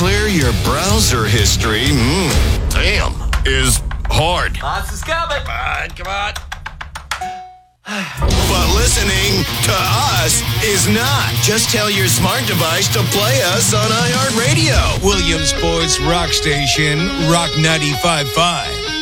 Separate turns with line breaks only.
clear your browser history, is hard.
Lots is coming.
Come on. But listening to us is not. Just tell your smart device to play us on iHeartRadio.
Williamsport's rock station, Rock 95.5.